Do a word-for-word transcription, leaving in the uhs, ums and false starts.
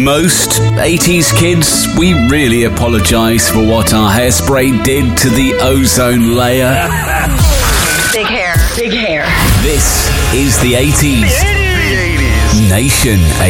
Most eighties kids, we really apologise for what our hairspray did to the ozone layer. Big hair. Big hair. This is the eighties. The eighties. Nation